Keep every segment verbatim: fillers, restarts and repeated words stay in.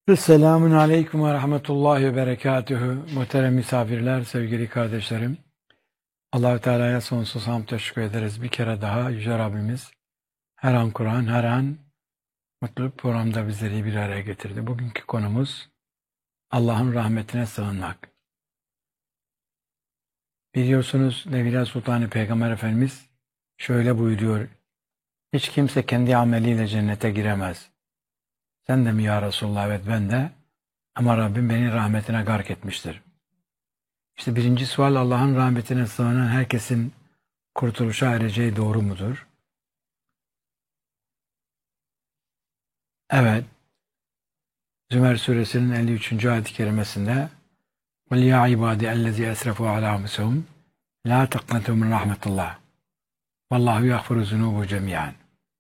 Selamun Aleyküm ve Rahmetullahi ve Berekatühü. Muhterem misafirler, sevgili kardeşlerim. Allah-u Teala'ya sonsuz hamd teşekkür ederiz. Bir kere daha Yüce Rabbimiz her an Kur'an, her an mutlu programda bizleri bir araya getirdi. Bugünkü konumuz Allah'ın rahmetine sığınmak. Biliyorsunuz Nebiler Sultanı Peygamber Efendimiz şöyle buyuruyor. Hiç kimse kendi ameliyle cennete giremez. Sen de mi ya Resulullah? Evet, ben de. Ama Rabbim beni rahmetine gark etmiştir. İşte birinci sual, Allah'ın rahmetine sığınan herkesin kurtuluşa ereceği doğru mudur? Evet. Zümer suresinin elli üçüncü ayet-i kerimesinde وَلْيَا عِبَادِ اَلَّذِي اَسْرَفُوا عَلَى أَنفُسِهِمْ لَا تَقْنَطُوا مِنْ رَحْمَةِ اللّٰهِ وَاللّٰهُ يَغْفِرُ الذُّنُوبَ جَمِيعًا.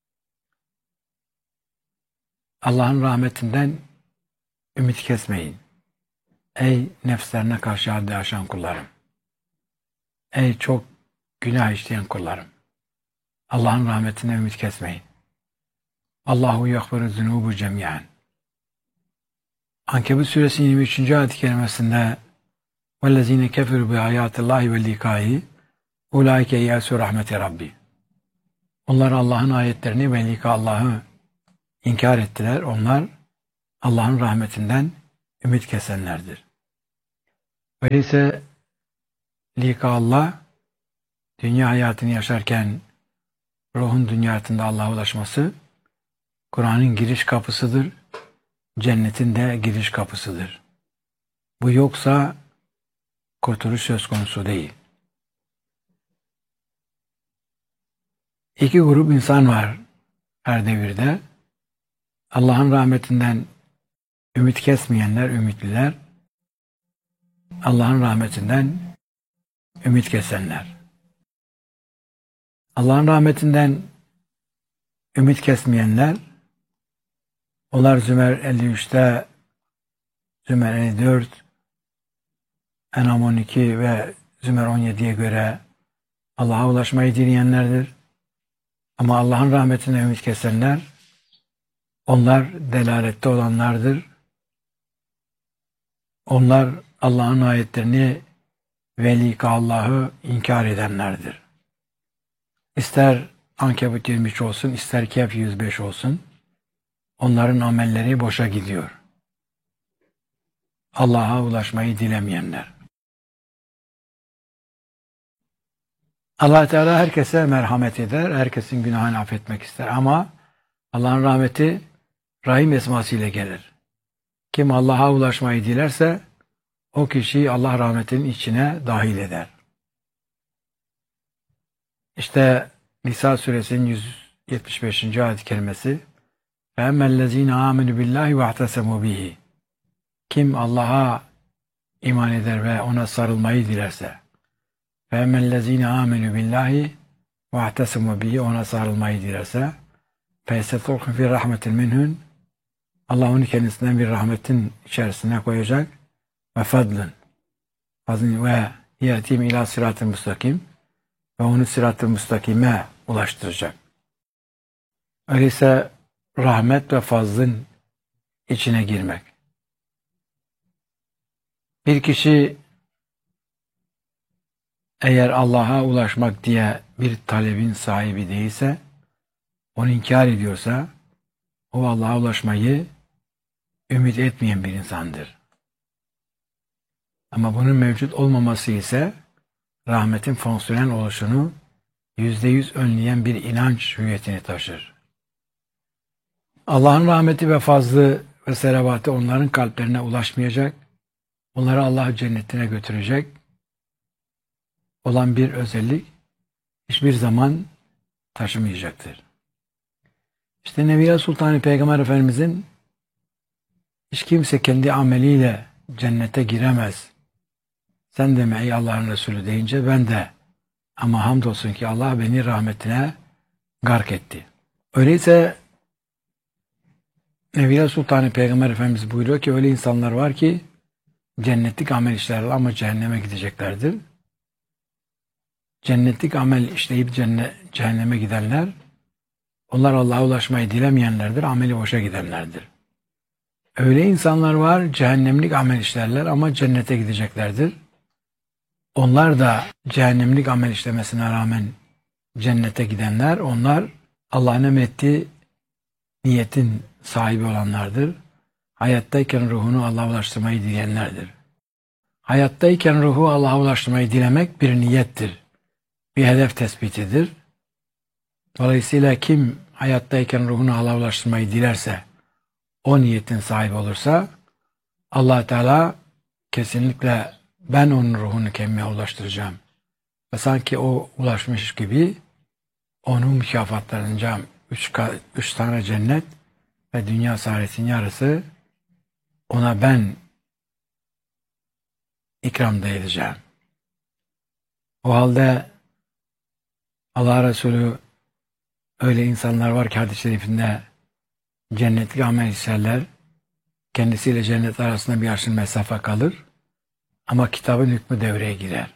Allah'ın rahmetinden ümit kesmeyin. Ey nefslerine karşı haddi aşan kullarım. Ey çok günah işleyen kullarım. Allah'ın rahmetinden ümit kesmeyin. Allahu yagfiru zunubu cemiyen. Ankebut suresinin yirmi üçüncü ayet-i kerimesinde وَالَّذ۪ينَ كَفِرُوا بِآيَاتِ اللّٰهِ وَالْلِقَائِ اُولَٰئِكَ يَأْسُوا رَحْمَةِ رَبِّ. Onlar Allah'ın ayetlerini ve lika Allah'ı inkar ettiler. Onlar Allah'ın rahmetinden ümit kesenlerdir. Öyleyse lika Allah, dünya hayatını yaşarken ruhun dünya hayatında Allah'a ulaşması Kur'an'ın giriş kapısıdır. Cennetin de giriş kapısıdır. Bu yoksa kurtuluş söz konusu değil. İki grup insan var her devirde. Allah'ın rahmetinden ümit kesmeyenler, ümitliler. Allah'ın rahmetinden ümit kesenler. Allah'ın rahmetinden ümit kesmeyenler, onlar Zümer elli üçte, Zümer elli dört, En'am on iki ve Zümer on yediye göre Allah'a ulaşmayı dileyenlerdir. Ama Allah'ın rahmetinden ümit kesenler, onlar delalette olanlardır. Onlar Allah'ın ayetlerini ve lika Allah'ı inkar edenlerdir. İster Ankebut yirmi üç olsun, ister Kehf yüz beş olsun, onların amelleri boşa gidiyor. Allah'a ulaşmayı dilemeyenler. Allah Teala herkese merhamet eder, herkesin günahını affetmek ister ama Allah'ın rahmeti Rahim esmasıyla gelir. Kim Allah'a ulaşmayı dilerse o kişiyi Allah rahmetinin içine dahil eder. İşte Nisa suresinin yüz yetmiş beşinci ayet-i kerimesi فَاَمَّا الَّذ۪ينَ آمَنُوا بِاللّٰهِ وَاَعْتَسَمُوا بِهِ. Kim Allah'a iman eder ve ona sarılmayı dilerse, فَاَمَّا الَّذ۪ينَ آمَنُوا بِاللّٰهِ وَاعْتَسَمُوا بِهِ, ona sarılmayı dilerse, فَيَسْتَطْرُخُ فِي رَحْمَةٍ مِنْهُنْ, Allah onu kendisinden bir rahmetin içerisine koyacak ve fadlın ve yetim ila sırat-ı müstakim ve onu sırat-ı müstakime ulaştıracak. Öyleyse rahmet ve fazlın içine girmek. Bir kişi eğer Allah'a ulaşmak diye bir talebin sahibi değilse, onu inkar ediyorsa, o Allah'a ulaşmayı ümit etmeyen bir insandır. Ama bunun mevcut olmaması ise rahmetin fonksiyonel oluşunu yüzde yüz önleyen bir inanç hüviyetini taşır. Allah'ın rahmeti ve fazlı ve selavatı onların kalplerine ulaşmayacak, onları Allah cennetine götürecek olan bir özellik hiçbir zaman taşımayacaktır. İşte Nebiler Sultanı Peygamber Efendimizin hiç kimse kendi ameliyle cennete giremez. Sen de mi ey Allah'ın Resulü deyince ben de, ama hamdolsun ki Allah beni rahmetine gark etti. Öyleyse Nebiler Sultanı Peygamber Efendimiz buyuruyor ki öyle insanlar var ki cennetlik amel işlerler ama cehenneme gideceklerdir. Cennetlik amel işleyip cennet, cehenneme gidenler, onlar Allah'a ulaşmayı dilemeyenlerdir, ameli boşa gidenlerdir. Öyle insanlar var, cehennemlik amel işlerler ama cennete gideceklerdir. Onlar da cehennemlik amel işlemesine rağmen cennete gidenler, onlar Allah'ın emrettiği niyetin sahibi olanlardır. Hayattayken ruhunu Allah'a ulaştırmayı dileyenlerdir. Hayattayken ruhu Allah'a ulaştırmayı dilemek bir niyettir. Bir hedef tespitidir. Dolayısıyla kim hayattayken ruhunu Allah'a ulaştırmayı dilerse, o niyetin sahibi olursa, Allah Teala kesinlikle ben onun ruhunu kendime ulaştıracağım. Ve sanki o ulaşmış gibi onun mükafatlanacağım. Üç, üç tane cennet ve dünya saadetin yarısı ona ben ikramda edeceğim. O halde Allah Resulü öyle insanlar var ki hadis-i şerifinde cennetlik amel işlerler. Kendisiyle cennet arasında bir arşın mesafe kalır. Ama kitabın hükmü devreye girer.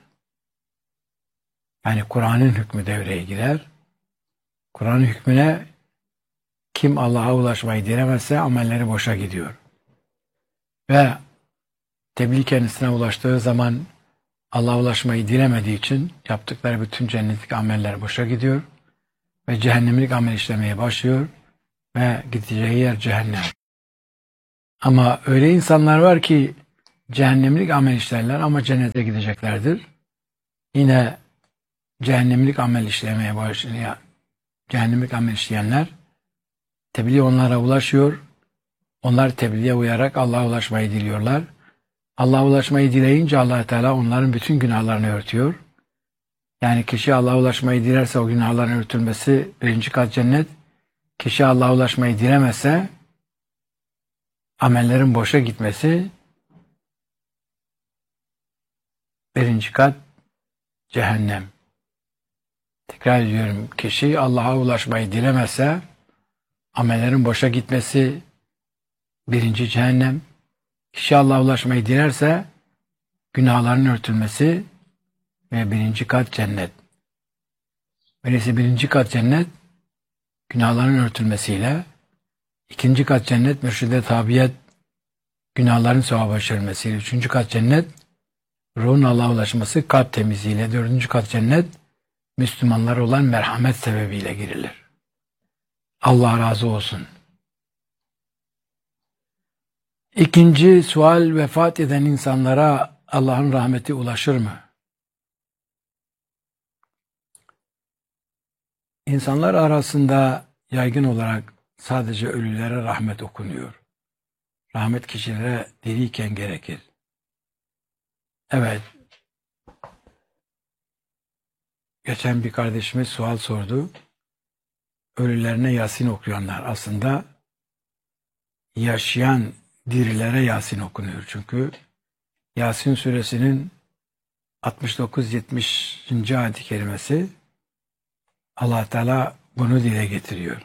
Yani Kur'an'ın hükmü devreye girer. Kur'an'ın hükmüne kim Allah'a ulaşmayı dilemezse amelleri boşa gidiyor. Ve tebliğ kendisine ulaştığı zaman Allah'a ulaşmayı dilemediği için yaptıkları bütün cennetlik ameller boşa gidiyor. Ve cehennemlik amel işlemeye başlıyor. Ve gideceği yer cehennem. Ama öyle insanlar var ki cehennemlik amel işlerler ama cennete gideceklerdir. Yine cehennemlik amel işlemeye başlayan, cehennemlik amel işleyenler tebliğ onlara ulaşıyor. Onlar tebliğe uyarak Allah'a ulaşmayı diliyorlar. Allah'a ulaşmayı dileyince Allah Teala onların bütün günahlarını örtüyor. Yani kişi Allah'a ulaşmayı dilerse o günahların örtülmesi birinci kat cennet. Kişi Allah'a ulaşmayı dilemezse amellerin boşa gitmesi birinci kat cehennem. Tekrar ediyorum. Kişi Allah'a ulaşmayı dilemezse amellerin boşa gitmesi birinci cehennem. Kişi Allah'a ulaşmayı dilerse günahların örtülmesi ve birinci kat cennet. Öyleyse birinci kat cennet günahların örtülmesiyle, ikinci kat cennet mürşide tabiyet günahların sevaba çevirmesiyle, üçüncü kat cennet ruhun Allah'a ulaşması kalp temizliğiyle, dördüncü kat cennet Müslümanlar olan merhamet sebebiyle girilir. Allah razı olsun. İkinci sual, vefat eden insanlara Allah'ın rahmeti ulaşır mı? İnsanlar arasında yaygın olarak sadece ölülere rahmet okunuyor. Rahmet kişilere diriyken gerekir. Evet. Geçen bir kardeşimiz sual sordu. Ölülerine Yasin okuyanlar aslında yaşayan dirilere Yasin okunuyor. Çünkü Yasin suresinin altmış dokuz yetmişinci ayet-i kerimesi Allah Teala bunu dile getiriyor.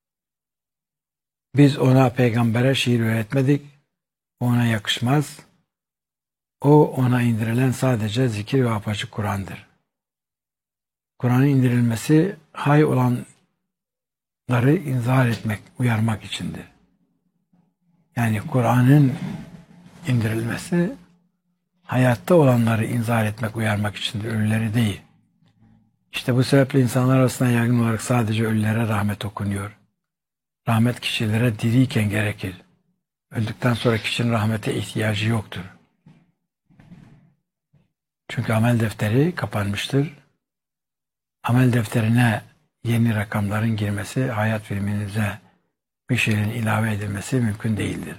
Biz ona peygambere şiir öğretmedik. Ona yakışmaz. O ona indirilen sadece zikir ve apaçık Kur'an'dır. Kur'an'ın indirilmesi hay olanları inzar etmek, uyarmak içindir. Yani Kur'an'ın indirilmesi hayatta olanları inzar etmek, uyarmak içindir, ölüleri değil. İşte bu sebeple insanlar arasında yaygın olarak sadece ölülere rahmet okunuyor. Rahmet kişilere diriyken gerekir. Öldükten sonra kişinin rahmete ihtiyacı yoktur. Çünkü amel defteri kapanmıştır. Amel defterine yeni rakamların girmesi, hayat filminize bir şeyin ilave edilmesi mümkün değildir.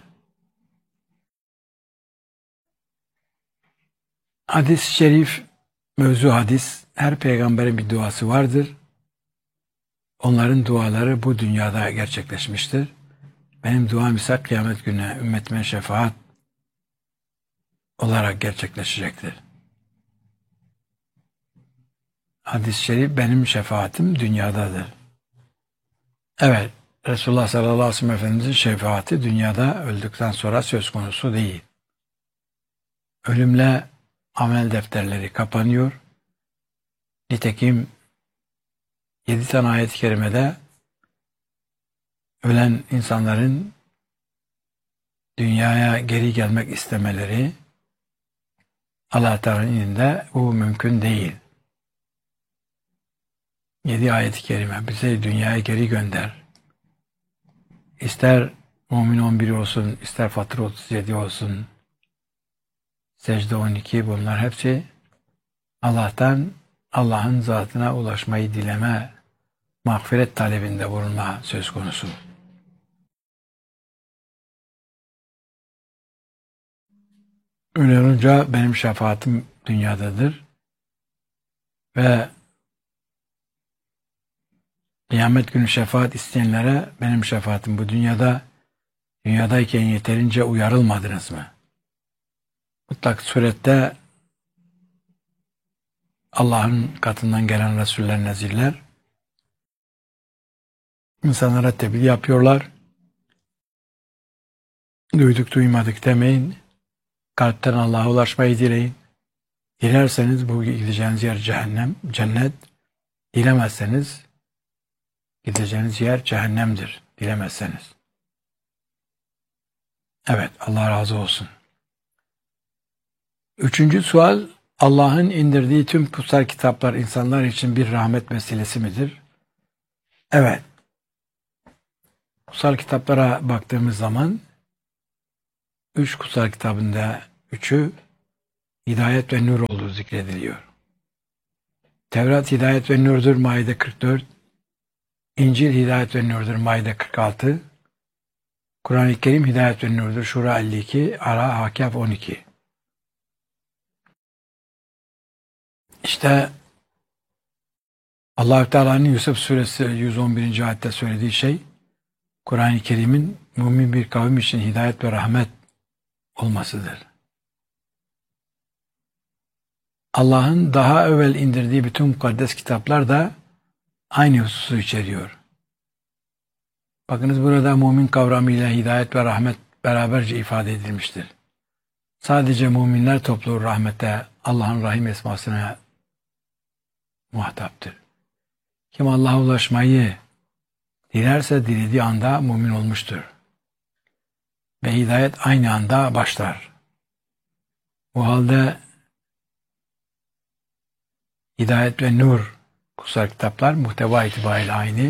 Hadis-i şerif, mevzu hadis, her peygamberin bir duası vardır. Onların duaları bu dünyada gerçekleşmiştir. Benim duam ise kıyamet günü ümmetime şefaat olarak gerçekleşecektir. Hadis-i şerif, benim şefaatim dünyadadır. Evet, Resulullah sallallahu aleyhi ve sellem Efendimizin şefaati dünyada öldükten sonra söz konusu değil. Ölümle amel defterleri kapanıyor. Nitekim yedi tane ayet-i kerimede ölen insanların dünyaya geri gelmek istemeleri Allah Teala'nın indinde bu mümkün değil. Yedi ayet-i kerime bize dünyaya geri gönder. İster Mümin on bir olsun, ister Fatır otuz yedi olsun, Secde on iki, bunlar hepsi Allah'tan, Allah'ın zatına ulaşmayı dileme, mağfiret talebinde bulunma söz konusu. Öyle olunca benim şefaatim dünyadadır ve kıyamet günü şefaat isteyenlere benim şefaatim bu dünyada, dünyadayken yeterince uyarılmadınız mı? Mutlak surette Allah'ın katından gelen Resuller, nezirler insanlara tebliğ yapıyorlar. Duyduk duymadık demeyin. Kalpten Allah'a ulaşmayı dileyin. Dilerseniz bu gideceğiniz yer cehennem, cennet. Dilemezseniz gideceğiniz yer cehennemdir. Dilemezseniz. Evet, Allah razı olsun. Üçüncü sual, Allah'ın indirdiği tüm kutsal kitaplar insanlar için bir rahmet vesilesi midir? Evet. Kutsal kitaplara baktığımız zaman üç kutsal kitabında üçü hidayet ve nur olduğu zikrediliyor. Tevrat hidayet ve nurdur, Maide kırk dört. İncil hidayet ve nurdur, Maide kırk altı. Kur'an-ı Kerim hidayet ve nurdur, Şura elli iki, Ara Hakaf on iki. İşte Allah-u Teala'nın Yusuf suresi yüz on birinci ayette söylediği şey, Kur'an-ı Kerim'in mümin bir kavim için hidayet ve rahmet olmasıdır. Allah'ın daha evvel indirdiği bütün mukaddes kitaplar da aynı hususu içeriyor. Bakınız, burada mümin kavramıyla hidayet ve rahmet beraberce ifade edilmiştir. Sadece müminler toplu rahmete, Allah'ın rahim esmasına muhataptır. Kim Allah'a ulaşmayı dilerse dilediği anda mümin olmuştur. Ve hidayet aynı anda başlar. Bu halde hidayet ve nur kutsal kitaplar muhteva itibariyle aynı.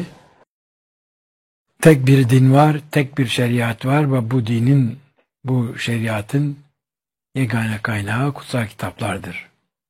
Tek bir din var, tek bir şeriat var ve bu dinin, bu şeriatın yegane kaynağı kutsal kitaplardır.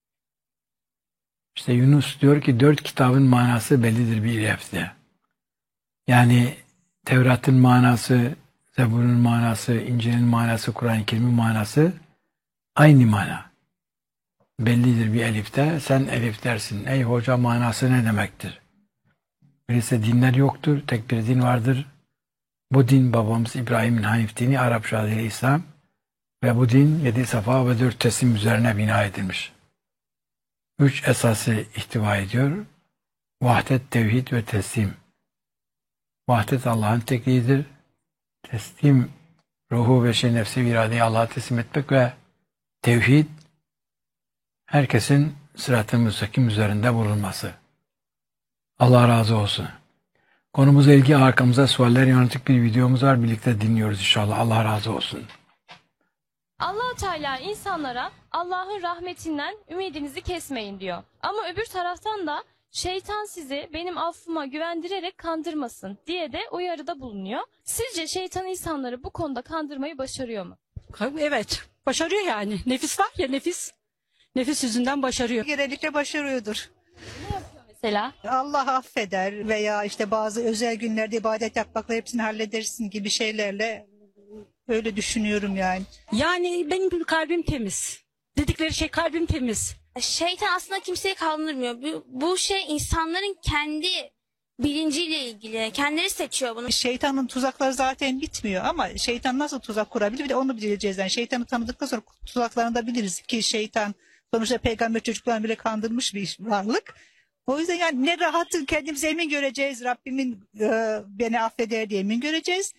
İşte Yunus diyor ki dört kitabın manası bellidir bir lefte. Yani Tevrat'ın manası, Zebur'un manası, İncil'in manası, Kur'an-ı Kerim'in manası aynı mana. Bellidir bir elifte. Sen elif dersin. Ey hoca, manası ne demektir? Birisi dinler yoktur. Tek bir din vardır. Bu din babamız İbrahim'in Hanif dini, Arapça adıyla İslam. Ve bu din yedi safa ve dört teslim üzerine bina edilmiş. Üç esası ihtiva ediyor. Vahdet, tevhid ve teslim. Vahdet Allah'ın tekliğidir. Teslim, ruhu ve şey nefsi ve iradeyi Allah'a teslim etmek ve tevhid, herkesin sırat-ı müstakim üzerinde bulunması. Allah razı olsun. Konumuzla ilgili arkamızda sualler yönelik bir videomuz var. Birlikte dinliyoruz inşallah. Allah razı olsun. Allah-u Teala insanlara Allah'ın rahmetinden ümidinizi kesmeyin diyor. Ama öbür taraftan da şeytan sizi benim affıma güvendirerek kandırmasın diye de uyarıda bulunuyor. Sizce şeytan insanları bu konuda kandırmayı başarıyor mu? Evet, başarıyor yani. Nefis var ya, nefis. Nefis yüzünden başarıyor. Genellikle başarıyordur. Mesela Allah affeder veya işte bazı özel günlerde ibadet yapmakla hepsini halledersin gibi şeylerle, öyle düşünüyorum yani. Yani benim kalbim temiz. Dedikleri şey kalbim temiz. Şeytan aslında kimseyi kandırmıyor. Bu, bu şey insanların kendi bilinciyle ilgili. Kendileri seçiyor bunu. Şeytanın tuzakları zaten bitmiyor ama şeytan nasıl tuzak kurabilir, bir de onu bileceğiz. Yani şeytanı tanıdıktan sonra tuzaklarını da biliriz ki şeytan sonuçta peygamber çocuklarını bile kandırmış bir varlık. O yüzden yani ne rahatı kendimize emin göreceğiz, Rabbimin e, beni affeder diye emin göreceğiz.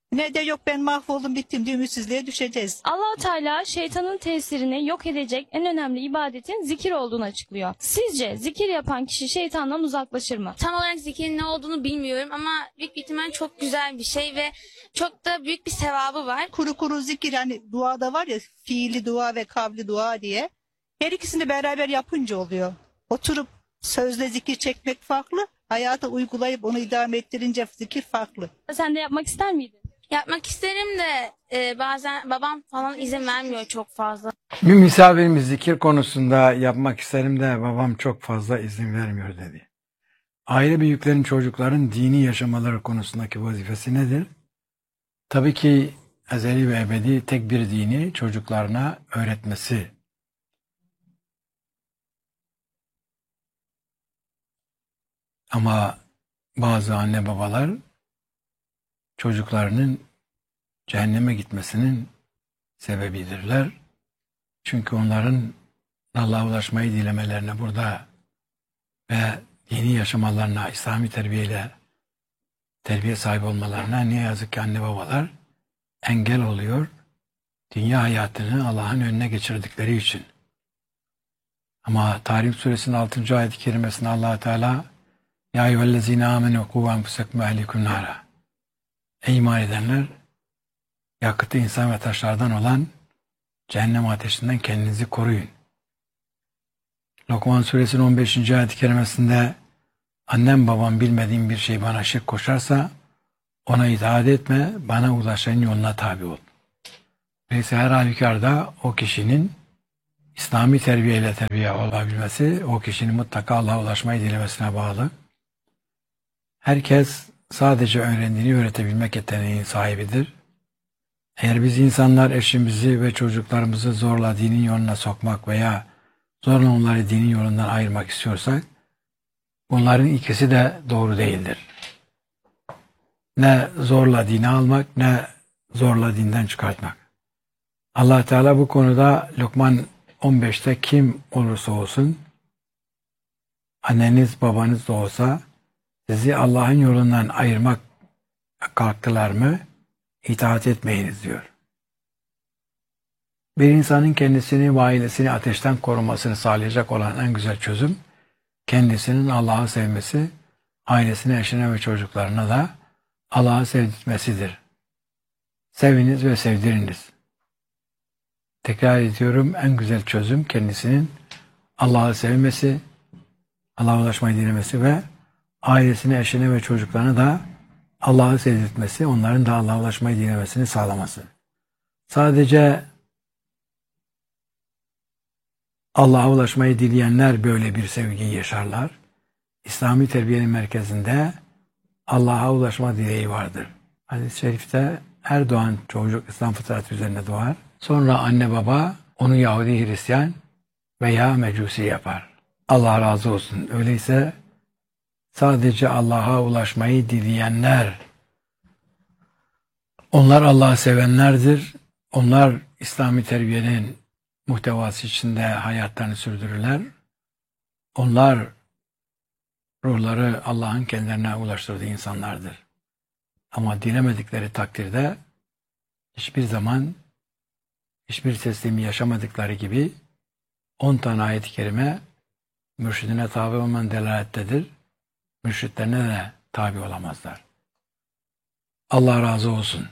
Ne de yok ben mahvoldum bittim diye ümitsizliğe düşeceğiz. Allah-u Teala şeytanın tesirini yok edecek en önemli ibadetin zikir olduğunu açıklıyor. Sizce zikir yapan kişi şeytandan uzaklaşır mı? Tam olarak zikirin ne olduğunu bilmiyorum ama büyük bir ihtimal çok güzel bir şey ve çok da büyük bir sevabı var. Kuru kuru zikir, hani duada var ya, fiili dua ve kavli dua diye. Her ikisini beraber yapınca oluyor. Oturup sözle zikir çekmek farklı. Hayata uygulayıp onu idame ettirince zikir farklı. Sen de yapmak ister miydin? Yapmak isterim de e, bazen babam falan izin vermiyor çok fazla. Bir misafirimiz zikir konusunda yapmak isterim de babam çok fazla izin vermiyor dedi. Aile büyüklerin çocukların dini yaşamaları konusundaki vazifesi nedir? Tabii ki ezeli ve ebedi tek bir dini çocuklarına öğretmesi. Ama bazı anne babalar çocuklarının cehenneme gitmesinin sebebidirler. Çünkü onların Allah'a ulaşmayı dilemelerine burada ve dini yaşamalarına, İslami terbiyeyle terbiye sahibi olmalarına ne yazık ki anne babalar engel oluyor. Dünya hayatını Allah'ın önüne geçirdikleri için. Ama Tahrim suresinin altıncı ayet-i kerimesinde Allah Teala Ya eyyühellezine amenu ku enfusekum ve ehlikum nara. Ey iman edenler, yakıtı insan ve taşlardan olan cehennem ateşinden kendinizi koruyun. Lokman suresinin on beşinci ayet-i kerimesinde annem babam bilmediğim bir şey bana şirk koşarsa ona itaat etme, bana ulaşan yoluna tabi ol. Dolayısıyla her halükarda o kişinin İslami terbiyeyle terbiye olabilmesi, o kişinin mutlaka Allah'a ulaşmayı dilemesine bağlı. Herkes sadece öğrendiğini öğretebilmek yeteneğinin sahibidir. Eğer biz insanlar eşimizi ve çocuklarımızı zorla dinin yoluna sokmak veya zorla onları dinin yolundan ayırmak istiyorsak, bunların ikisi de doğru değildir. Ne zorla dini almak, ne zorla dinden çıkartmak. Allah Teala bu konuda Lokman on beşte kim olursa olsun, anneniz babanız da olsa, sizi Allah'ın yolundan ayırmak kalktılar mı, itaat etmeyiniz diyor. Bir insanın kendisini ve ailesini ateşten korumasını sağlayacak olan en güzel çözüm, kendisinin Allah'ı sevmesi, ailesine, eşine ve çocuklarına da Allah'ı sevdirmesidir. Seviniz ve sevdiriniz. Tekrar ediyorum, en güzel çözüm kendisinin Allah'ı sevmesi, Allah'a ulaşmayı dilemesi ve ailesine, eşine ve çocuklarına da Allah'ı sevdirtmesi, onların da Allah'a ulaşmayı dilemesini sağlaması. Sadece Allah'a ulaşmayı dileyenler böyle bir sevgiyi yaşarlar. İslami terbiyenin merkezinde Allah'a ulaşma dileği vardır. Hadis-i şerifte her doğan çocuk İslam fıtratı üzerine doğar. Sonra anne baba onu Yahudi, Hristiyan veya Mecusi yapar. Allah razı olsun. Öyleyse sadece Allah'a ulaşmayı dileyenler, onlar Allah'ı sevenlerdir. Onlar İslami terbiyenin muhtevası içinde hayatlarını sürdürürler. Onlar ruhları Allah'ın kendilerine ulaştırdığı insanlardır. Ama dilemedikleri takdirde hiçbir zaman hiçbir teslimi yaşamadıkları gibi on tane ayet-i kerime mürşidine tabi olmanın delalettedir. Mürşitlerine de tabi olamazlar. Allah razı olsun.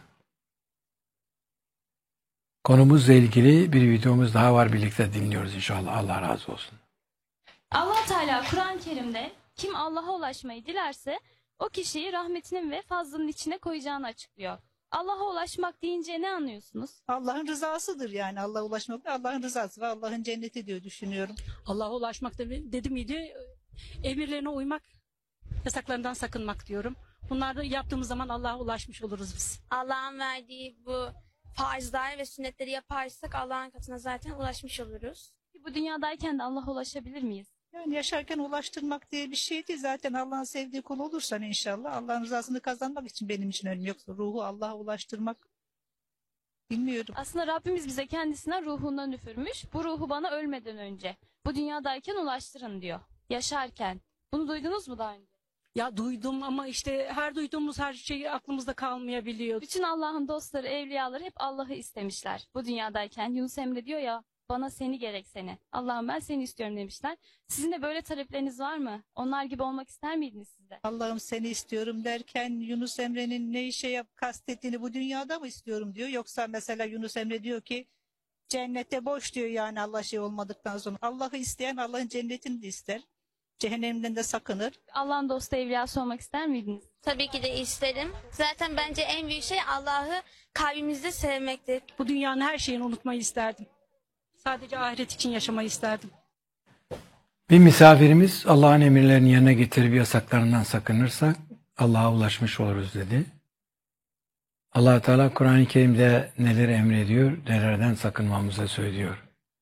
Konumuzla ilgili bir videomuz daha var. Birlikte dinliyoruz inşallah. Allah razı olsun. Allah Teala Kur'an-ı Kerim'de kim Allah'a ulaşmayı dilerse o kişiyi rahmetinin ve fazlının içine koyacağını açıklıyor. Allah'a ulaşmak deyince ne anlıyorsunuz? Allah'ın rızasıdır yani. Allah'a ulaşmak Allah'ın rızası ve Allah'ın cenneti diyor düşünüyorum. Allah'a ulaşmak da dedi miydi? Emirlerine uymak, yasaklarından sakınmak diyorum. Bunları yaptığımız zaman Allah'a ulaşmış oluruz biz. Allah'ın verdiği bu farzlar ve sünnetleri yaparsak Allah'ın katına zaten ulaşmış oluruz. Bu dünyadayken de Allah'a ulaşabilir miyiz? Yani yaşarken ulaştırmak diye bir şey değil. Zaten Allah'ın sevdiği kul olursan inşallah Allah'ın rızasını kazanmak için benim için ölüm yoksa ruhu Allah'a ulaştırmak bilmiyorum. Aslında Rabbimiz bize kendisinden ruhundan üfürmüş. Bu ruhu bana ölmeden önce, bu dünyadayken ulaştırın diyor. Yaşarken. Bunu duydunuz mu daha önce? Ya duydum ama işte her duyduğumuz her şey aklımızda kalmayabiliyor. Bütün Allah'ın dostları, evliyaları hep Allah'ı istemişler. Bu dünyadayken Yunus Emre diyor ya, bana seni gerek seni. Allah'ım ben seni istiyorum demişler. Sizin de böyle talepleriniz var mı? Onlar gibi olmak ister miydiniz siz de? Allah'ım seni istiyorum derken Yunus Emre'nin ne işe yap kastettiğini bu dünyada mı istiyorum diyor. Yoksa mesela Yunus Emre diyor ki cennete boş diyor, yani Allah şey olmadıktan sonra. Allah'ı isteyen Allah'ın cennetini de ister. Cehennemden de sakınır. Allah'ın dostu, evliyası olmak ister miydiniz? Tabii ki de isterim. Zaten bence en büyük şey Allah'ı kalbimizde sevmektir. Bu dünyanın her şeyini unutmayı isterdim. Sadece ahiret için yaşamayı isterdim. Bir misafirimiz Allah'ın emirlerini yerine getirip yasaklarından sakınırsak Allah'a ulaşmış oluruz dedi. Allah Teala Kur'an-ı Kerim'de neler emrediyor, nelerden sakınmamızı söylüyor.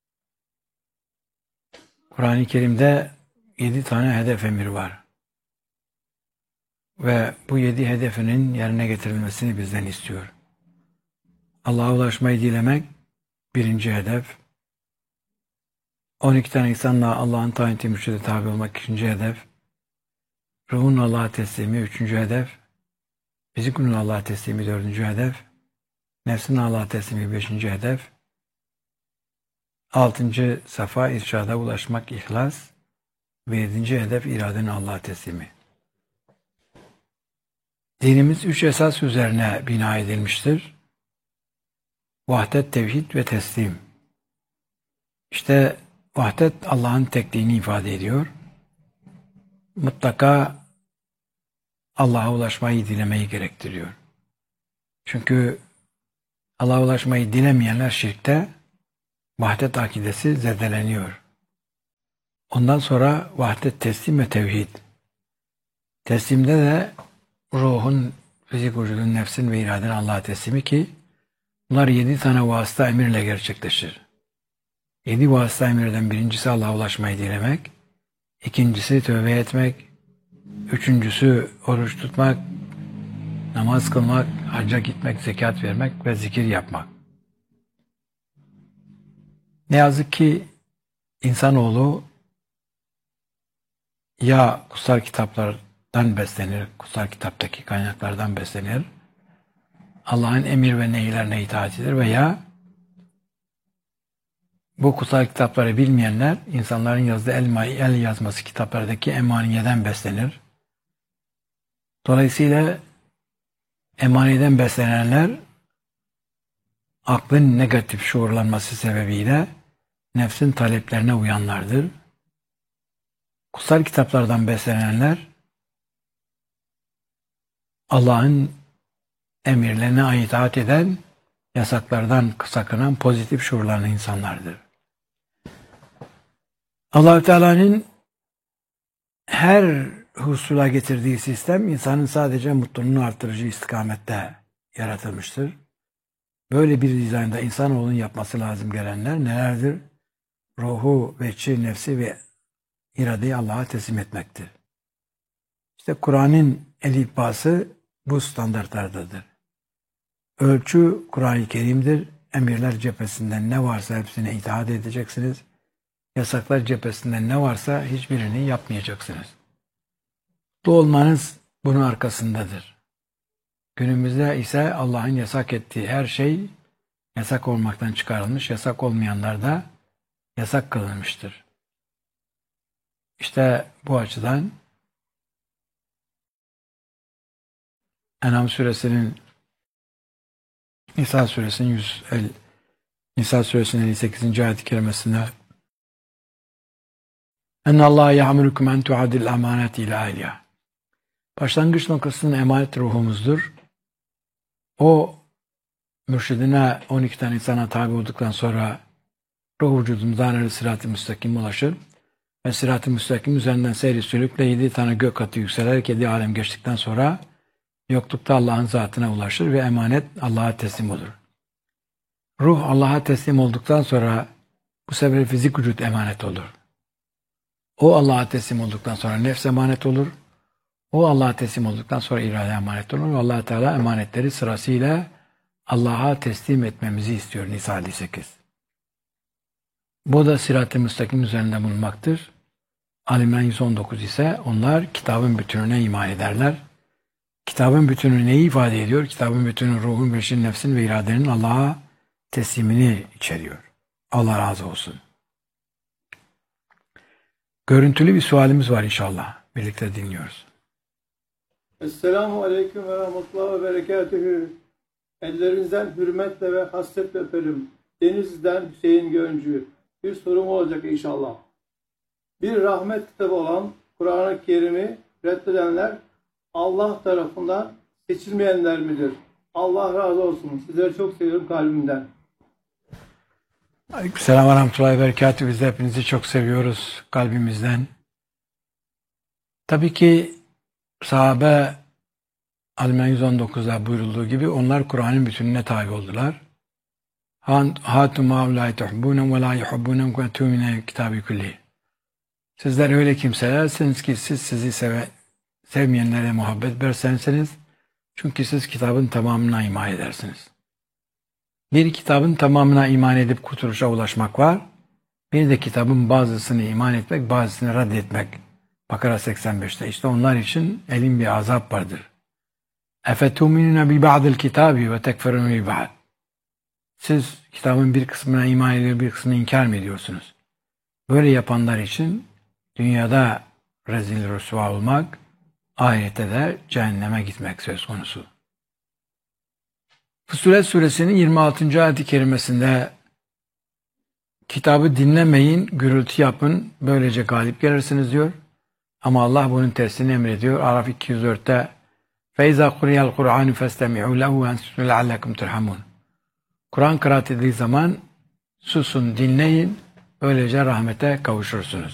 Kur'an-ı Kerim'de yedi tane hedef emir var. Ve bu yedi hedefinin yerine getirilmesini bizden istiyor. Allah'a ulaşmayı dilemek birinci hedef. on iki tane insanla Allah'ın tayin ettiği mürşide tabi olmak ikinci hedef. Ruhun Allah'a teslimi üçüncü hedef. Fizikünün Allah'a teslimi dördüncü hedef. Nefsin Allah'a teslimi beşinci hedef. Altıncı safa irşada ulaşmak ihlas. Ve yedinci hedef iradenin Allah'a teslimi. Dinimiz üç esas üzerine bina edilmiştir. Vahdet, tevhid ve teslim. İşte vahdet Allah'ın tekliğini ifade ediyor. Mutlaka Allah'a ulaşmayı dilemeyi gerektiriyor. Çünkü Allah'a ulaşmayı dilemeyenler şirkte, vahdet akidesi zedeleniyor. Ondan sonra vahdet, teslim ve tevhid. Teslimde de ruhun, fizik vücudun, nefsin ve iradenin Allah'a teslimi ki bunlar yedi tane vasıta emirle gerçekleşir. Yedi vasıta emirden birincisi Allah'a ulaşmayı dilemek, ikincisi tövbe etmek, üçüncüsü oruç tutmak, namaz kılmak, hacca gitmek, zekat vermek ve zikir yapmak. Ne yazık ki insanoğlu ya kutsal kitaplardan beslenir, kutsal kitaptaki kaynaklardan beslenir, Allah'ın emir ve nehirlerine itaat eder veya bu kutsal kitapları bilmeyenler insanların yazdığı el, el yazması kitaplardaki emaniyeden beslenir. Dolayısıyla emaniden beslenenler aklın negatif şuurlanması sebebiyle nefsin taleplerine uyanlardır. Kutsal kitaplardan beslenenler Allah'ın emirlerine itaat eden, yasaklardan sakınan pozitif şuurlanan insanlardır. Allah-u Teala'nın her husula getirdiği sistem insanın sadece mutluluğunu artırıcı istikamette yaratılmıştır. Böyle bir dizaynda insanoğlunun yapması lazım gelenler nelerdir? Ruhu, veçi, nefsi ve iradeyi Allah'a teslim etmektir. İşte Kur'an'ın elifbası bu standartlardadır. Ölçü Kur'an-ı Kerim'dir. Emirler cephesinden ne varsa hepsine itaat edeceksiniz. Yasaklar cephesinden ne varsa hiçbirini yapmayacaksınız. Mutlu olmanız bunun arkasındadır. Günümüzde ise Allah'ın yasak ettiği her şey yasak olmaktan çıkarılmış, yasak olmayanlar da yasak kılınmıştır. İşte bu açıdan En'am suresinin Nisa suresinin yüz elli Nisa suresinin elli sekizinci ayet-i kerimesinde "Enne Allah ya'murukum en tu'addil emanet ila ehliha." Başlangıç noktasının emanet ruhumuzdur. O mürşidine on iki tane insana tabi olduktan sonra ruh vücudumuzdan sırat-ı müstakim ulaşır ve sırat-ı müstakim üzerinden seyri sülükle yedi tane gök katı yükselerek yedi alem geçtikten sonra yoklukta Allah'ın zatına ulaşır ve emanet Allah'a teslim olur. Ruh Allah'a teslim olduktan sonra bu sefer fizik vücut emanet olur. O Allah'a teslim olduktan sonra nefs emanet olur. O Allah'a teslim olduktan sonra irade emanet olur. Allah Teala emanetleri sırasıyla Allah'a teslim etmemizi istiyor Nisa elli sekiz. Bu da sırat-ı müstakim üzerinde bulunmaktır. Ali İmran yüz on dokuz ise onlar kitabın bütününe iman ederler. Kitabın bütünü neyi ifade ediyor? Kitabın bütünü ruhun, beşin, nefsin ve iradenin Allah'a teslimini içeriyor. Allah razı olsun. Görüntülü bir sualimiz var inşallah. Birlikte dinliyoruz. Esselamu Aleyküm ve Rahmetullah ve Berekatühü. Ellerinizden hürmetle ve hasretle öperim. Denizli'den Hüseyin Göncü. Bir sorum olacak inşallah. Bir rahmet kitabı olan Kur'an-ı Kerim'i reddedenler Allah tarafından seçilmeyenler midir? Allah razı olsun. Sizleri çok seviyorum kalbimden. Aleykümselam ve rahmetullahi ve berekatühü. Biz de hepinizi çok seviyoruz kalbimizden. Tabii ki sahabe Ali yüz on dokuzda buyurulduğu gibi onlar Kur'an'ın bütününe tabi oldular. Hâtû mâ ulâi tuhbûnem ve lâ yuhubbûnem ve tûmine kitabı kulli. Sizler öyle kimselersiniz ki siz sizi seve, sevmeyenlere muhabbet berseniz, çünkü siz kitabın tamamına iman edersiniz. Bir kitabın tamamına iman edip kurtuluşa ulaşmak var. Bir de kitabın bazısını iman etmek, bazısını reddetmek. Bakara seksen beşte. İşte onlar için elin bir azap vardır. اَفَتُؤْمِنُونَ بِبَعْضِ الْكِتَابِ وَتَكْفَرُونَ بِبَعْضِ. Siz kitabın bir kısmına iman ediyor, bir kısmını inkar mı ediyorsunuz? Böyle yapanlar için dünyada rezil rüsva olmak, ahirette de cehenneme gitmek söz konusu. Fussilet suresinin yirmi altıncı ayet-i kerimesinde kitabı dinlemeyin, gürültü yapın, böylece galip gelirsiniz diyor. Ama Allah bunun tersini emrediyor. Araf iki yüz dörtte فَاِذَا قُرِيَ الْقُرْآنُ فَاسْتَمِعُوا لَهُ وَاَنْسُتُوا لَعَلَّكُمْ تُرْحَمُونَ. Kur'an kıraat edildiği zaman susun, dinleyin, böylece rahmete kavuşursunuz.